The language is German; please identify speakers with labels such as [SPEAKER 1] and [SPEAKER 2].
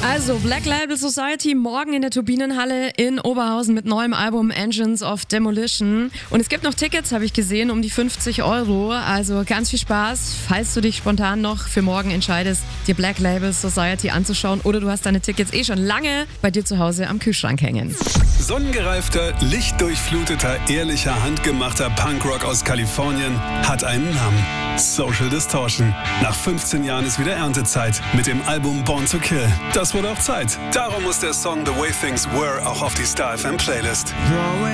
[SPEAKER 1] Also Black Label Society morgen in der Turbinenhalle in Oberhausen mit neuem Album Engines of Demolition. Und es gibt noch Tickets, habe ich gesehen, um die 50 €. Also ganz viel Spaß, falls du dich spontan noch für morgen entscheidest, dir Black Label Society anzuschauen oder du hast deine Tickets schon lange bei dir zu Hause am Kühlschrank hängen.
[SPEAKER 2] Sonnengereifter, lichtdurchfluteter, ehrlicher, handgemachter Punkrock aus Kalifornien hat einen Namen. Social Distortion. Nach 15 Jahren ist wieder Erntezeit mit dem Album Born to Kill. Das wurde auch Zeit. Darum muss der Song The Way Things Were auch auf die Star FM Playlist.